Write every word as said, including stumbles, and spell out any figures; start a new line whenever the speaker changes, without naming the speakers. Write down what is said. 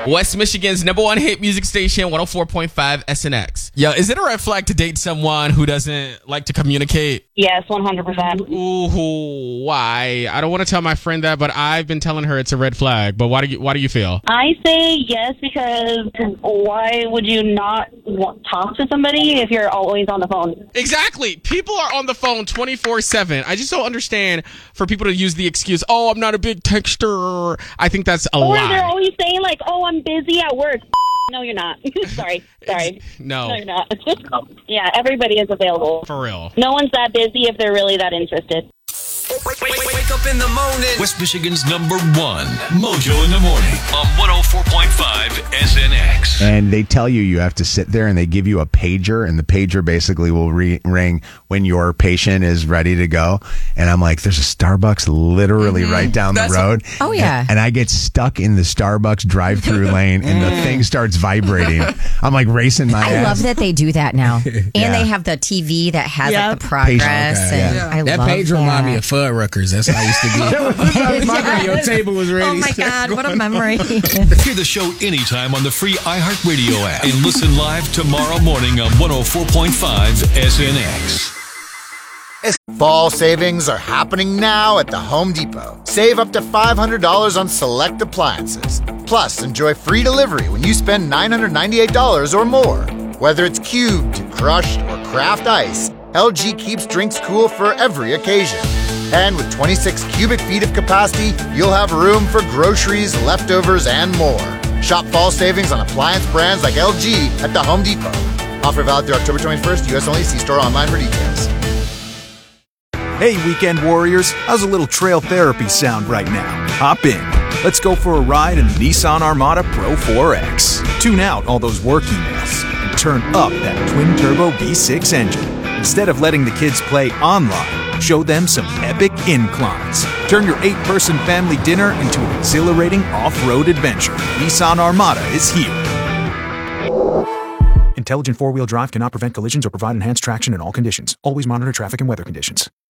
West Michigan's number one hit music station, one oh four point five S N X. Yo, is it a red flag to date someone who doesn't like to communicate?
Yes, one hundred percent.
Ooh, why? I don't want to tell my friend that, but I've been telling her it's a red flag. But why do you, why do you feel?
I say yes because why would you not want, talk to somebody if you're always on the phone?
Exactly. People are on the phone twenty-four seven. I just don't understand for people to use the excuse, oh, I'm not a big texter. I think that's a
or
lie.
They're always saying like, oh, I'm busy at work. No, you're not. sorry. Sorry.
No.
No, you're not. Yeah, everybody is available.
For real.
No one's that busy if they're really that interested.
Wake, wake, wake, wake up in the morning. West Michigan's number one, Mojo in the Morning on one oh four point five S N X.
And they tell you you have to sit there and they give you a pager, and the pager basically will re- ring when your patient is ready to go. And I'm like, there's a Starbucks literally mm-hmm. right down
That's
the road.
A- oh, yeah.
And, and I get stuck in the Starbucks drive-through lane and the thing starts vibrating. I'm like racing my
I
ass.
love that they do that now. And
Yeah.
they have the T V that has
Yep.
like the progress.
Okay,
and
yeah.
I
That
love
page
that.
remind me of Fuddruckers. That's how I used to be. My your table was ready.
Oh my God, what a memory.
Hear the show anytime on the free iHeartRadio app and listen live tomorrow morning on one oh four point five S N X.
Fall savings are happening now at the Home Depot. Save up to five hundred dollars on select appliances. Plus, enjoy free delivery when you spend nine hundred ninety-eight dollars or more. Whether it's cubed, crushed, or craft ice, L G keeps drinks cool for every occasion. And with twenty-six cubic feet of capacity, you'll have room for groceries, leftovers, and more. Shop fall savings on appliance brands like L G at the Home Depot. Offer valid through October twenty-first, U S only. See store online for details.
Hey, weekend warriors, how's a little trail therapy sound right now? Hop in. Let's go for a ride in the Nissan Armada Pro four X. Tune out all those work emails and turn up that twin-turbo V six engine. Instead of letting the kids play online, show them some epic inclines. Turn your eight-person family dinner into an exhilarating off-road adventure. Nissan Armada is here. Intelligent four-wheel drive cannot prevent collisions or provide enhanced traction in all conditions. Always monitor traffic and weather conditions.